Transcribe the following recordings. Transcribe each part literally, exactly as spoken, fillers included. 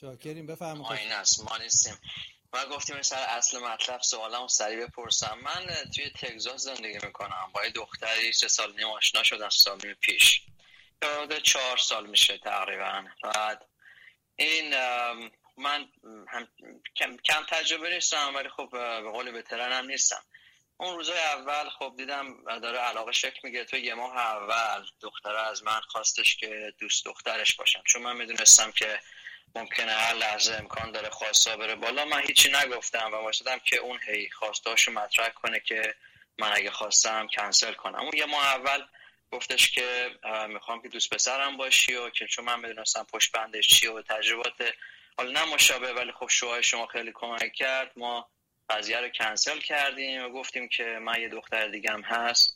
شاکریم، بفرمایید. آین است، ما نیستیم. ما گفتیم سر اصل مطلب سوالمو سریع بپرسم. من توی تگزاس زندگی میکنم، با یه دختری سه سال نیم آشنا شدم، سال نیم پیش، یاد چهار سال میشه تقریبا. بعد این من هم کم, کم تجربه نیستم، ولی خب به قول بهترن هم نیستم. اون روزای اول خب دیدم داره علاقه شکل میگیره. تو یه ماه اول دختره از من خواستش که دوست دخترش باشم، چون من میدونستم که ممکنه هر لحظه امکان داره خواستا بره بالا. من هیچی نگفتم و واسدم که اون هی خواستاشو مطرح کنه که من اگه خواستم کنسل کنم. اون یه ماه اول گفتش که میخوام که دوست پسرم باشی و که چون من میدونستم پشت بندش چیه و تجربات حالا نه مشابه ولی خب شوهای شما خیلی کمک کرد، ما قضیه رو کنسل کردیم و گفتیم که من یه دختر دیگه هم هست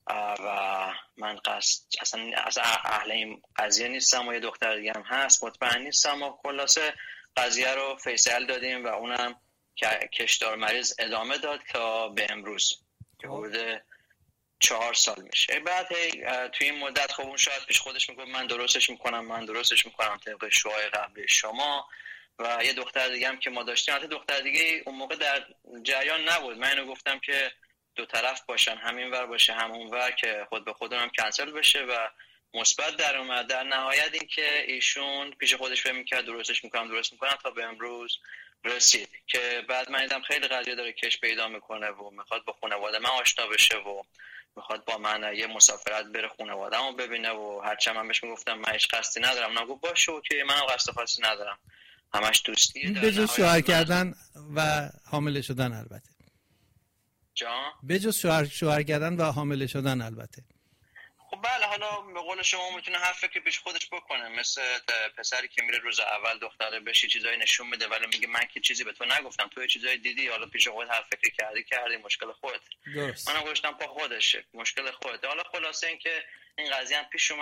و من قصد اصلا اصلا اهل این قضیه نیستم و یه دختر دیگه هم هست، مطمئن نیستم. و خلاصه قضیه رو فیصل دادیم و اونم کشدار مریض ادامه داد تا به امروز که حدود چهار سال میشه. بعد هی توی این مدت خب اون شاید پیش خودش میگه من درستش میکنم من درستش میکنم طبق شوهای قبلی شما. و یه دختر دیگه هم که ما داشتیم، حتی دختر دیگه اون موقع در جریان نبود. من اینو گفتم که دو طرف باشن، همین ور باشه همون ور، که خود به خودم هم کنسل بشه و مثبت در اومد. در نهایت این که ایشون پیش خودش فکر می‌کرد درستش میکنم درست میکنم تا به امروز رسید که بعد من دیدم خیلی قضیه داره کش پیدا میکنه و میخواد با خانواده من آشنا بشه و میخواد با من یه مسافرت بره خانواده‌مو ببینه و هرچند من بهش میگفتم من هیچ قصدی ندارم، نگو باشه اوکی منم قصد خاصی ندارم، همش دوستیه. به جز شوهر کردن و حامله شدن البته. جان؟ به جز شوهر شوهر کردن و حامله شدن البته. خب بله، حالا به قول شما میتونه هر فکری پیش خودش بکنه، مثل پسری که میره روز اول دختره بهش چیزایی نشون میده ولی میگه من که چیزی به تو نگفتم، تو چیزایی دیدی، حالا پیش خودت هر فکری کردی کردی، مشکل خودت. درست. منم گفتم با خودشه، مشکل خودت. حالا خلاصه این که این قضیه هم پیش اومد.